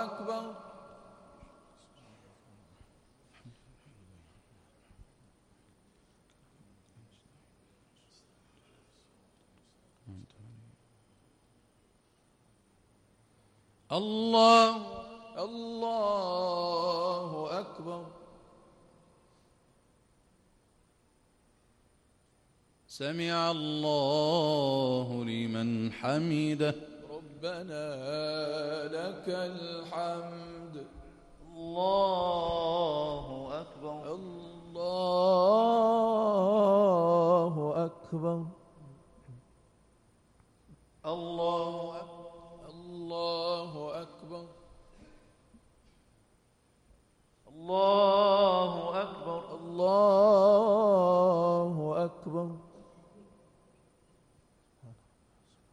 أكبر. الله أكبر. سمع الله لمن حمده. ربنا لك الحمد. الله أكبر. الله أكبر. الله أكبر. الله أكبر. الله